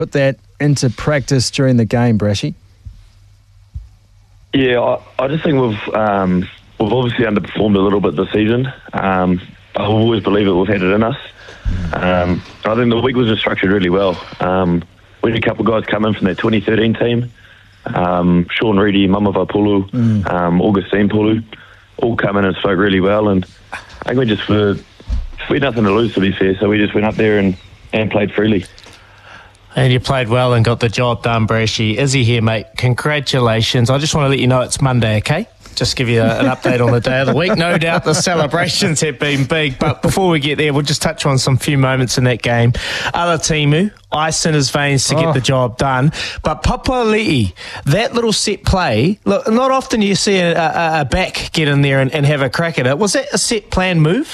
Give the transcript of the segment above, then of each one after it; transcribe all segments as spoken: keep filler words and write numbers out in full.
put that into practice during the game, Brashy? Yeah, I, I just think we've um, we've obviously underperformed a little bit this season. Um, I always believe it. We've had it in us. Um, I think the week was just structured really well. Um, we had a couple of guys come in from that twenty thirteen team. Um, Sean Reedy, Mamava Pulu, mm. um, Augustine Pulu, all come in and spoke really well. And I think we just were, we had nothing to lose, to be fair. So we just went up there and, and played freely. And you played well and got the job done, Brashy. Izzy here, mate. Congratulations. I just want to let you know it's Monday, okay? Just give you a, an update on the day of the week. No doubt the celebrations have been big, but before we get there, we'll just touch on some few moments in that game. Alatimu, ice in his veins to oh. get the job done. But Papali'i, that little set play, look, not often you see a, a, a back get in there and, and have a crack at it. Was that a set plan move?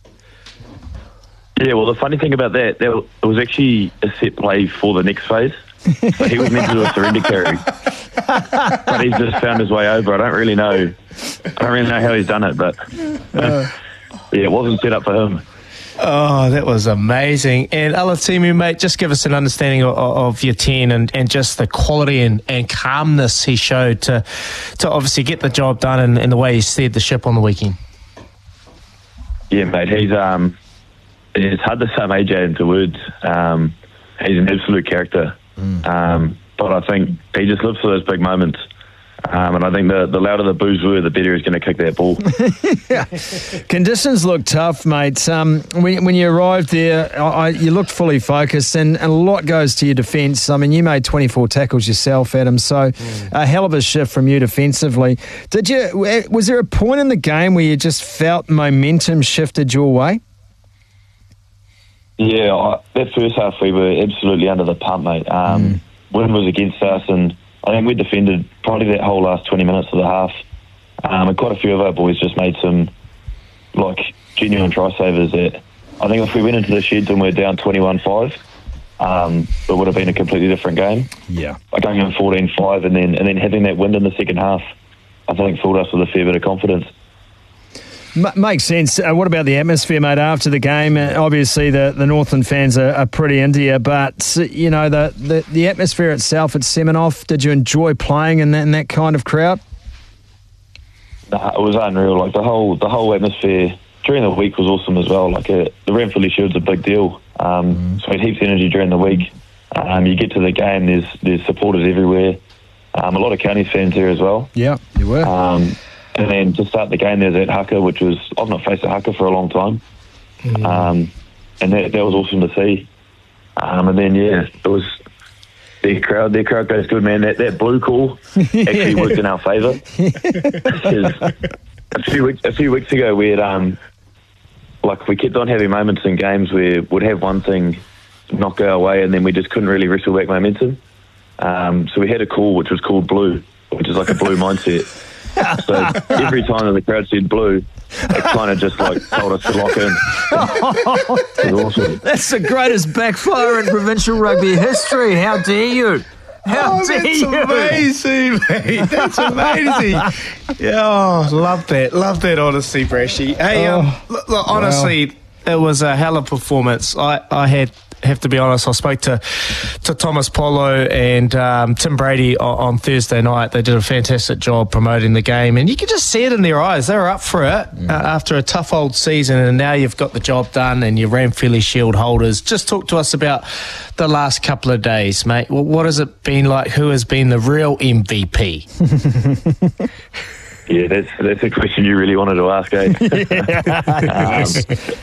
Yeah, well, the funny thing about that, that it was actually a set play for the next phase. So he was meant to do a surrender carry, but he's just found his way over. I don't really know. I don't really know how he's done it, but uh, yeah, it wasn't set up for him. Oh, that was amazing. And Alatimu, mate, just give us an understanding of, of your ten and, and just the quality and, and calmness he showed to to obviously get the job done and, and the way he steered the ship on the weekend. Yeah, mate, he's um. It's hard to sum A J into words. Um, he's an absolute character. Mm. Um, but I think he just lives for those big moments. Um, and I think the, the louder the boos were, the better he's going to kick that ball. yeah. Conditions look tough, mate. Um, when, when you arrived there, I, you looked fully focused, and, and a lot goes to your defence. I mean, you made twenty-four tackles yourself, Adam, so mm. a hell of a shift from you defensively. Did you? Was there a point in the game where you just felt momentum shifted your way? Yeah, I, that first half we were absolutely under the pump, mate. Um, mm. Wind was against us, and I think we defended probably that whole last twenty minutes of the half. Um, and quite a few of our boys just made some, like, genuine try-savers that I think if we went into the sheds and we we're down twenty-one five, um, it would have been a completely different game. Yeah. Like going in fourteen five and then, and then having that wind in the second half, I think filled us with a fair bit of confidence. M- makes sense. Uh, what about the atmosphere, mate, after the game? Uh, obviously, the, the Northland fans are, are pretty into you, but, you know, the, the, the atmosphere itself at Seminoff, did you enjoy playing in that, in that kind of crowd? Nah, it was unreal. Like, the whole the whole atmosphere during the week was awesome as well. Like, uh, the Ranfurly Shield's a big deal. Um, mm. So we had heaps of energy during the week. Um, you get to the game, there's, there's supporters everywhere. Um, a lot of Counties fans there as well. Yeah, you were. Um, And then to start the game, there's at Haka, which was, I've not faced a Haka for a long time. Mm. Um, and that, that was awesome to see. Um, and then, yeah, it was, their crowd, their crowd goes good, man. That, that blue call actually worked in our favour. a few weeks, a few weeks ago, we had, um, like, we kept on having moments in games where we'd have one thing not go our way, and then we just couldn't really wrestle back momentum. Um, so we had a call which was called blue, which is like a blue mindset. So every time that the crowd said blue, it kind of just like told us to lock in. It was awesome. That's the greatest backfire in provincial rugby history. How dare you? How oh, dare that's you? amazing, mate. That's amazing. Yeah, oh, love that. Love that honesty, Brashy. Hey, oh, um, look, look, honestly, wow. It was a hell of a performance. I, I had... have to be honest, I spoke to to Thomas Polo and um, Tim Brady on, on Thursday night. They did a fantastic job promoting the game, and you could just see it in their eyes. They were up for it mm. uh, after a tough old season, and now you've got the job done and you're Ranfurly Shield holders. Just talk to us about the last couple of days, mate. Well, what has it been like? Who has been the real M V P? Yeah, that's that's a question you really wanted to ask, eh? um,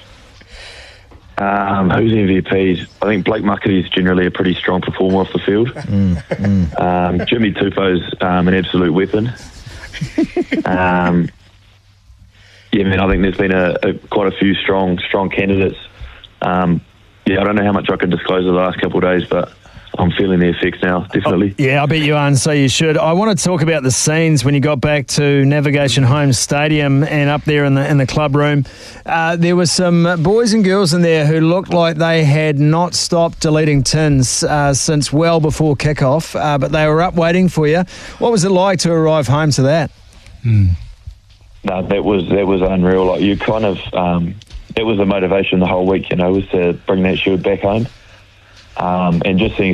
Um, who's M V Ps? I think Blake Muckety is generally a pretty strong performer off the field. Mm, mm. Um, Jimmy Tupo's um, an absolute weapon. um, yeah, man, I think there's been a, a quite a few strong, strong candidates. Um, yeah, I don't know how much I can disclose the last couple of days, but I'm feeling the effects now, definitely. Oh, yeah, I bet you are, and so you should. I want to talk about the scenes when you got back to Navigation Home Stadium and up there in the in the club room. Uh, there were some boys and girls in there who looked like they had not stopped deleting tins uh, since well before kickoff, uh, but they were up waiting for you. What was it like to arrive home to that? Hmm. No, that was that was unreal. Like you kind of, um, that was the motivation the whole week. You know, was to bring that shield back home. um, and just seeing